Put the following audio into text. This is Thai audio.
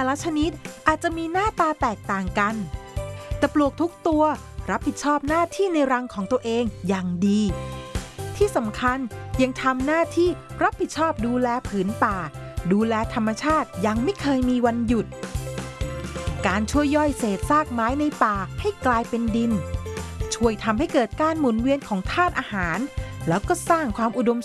ละชนิดอาจจะมีหน้าตาแตกต่างกันแต่ปลวกทุกตัวรับผิดชอบหน้าที่ในรังของตัวเองอย่างดีที่สำคัญยังทำหน้าที่รับผิดชอบดูแลผืนป่าดูแลธรรมชาติยังไม่เคยมีวันหยุดการช่วยย่อยเศษซากไม้ในป่าให้กลายเป็นดินช่วยทำให้เกิดการหมุนเวียนของธาตุอาหารแล้วก็สร้างความอุดม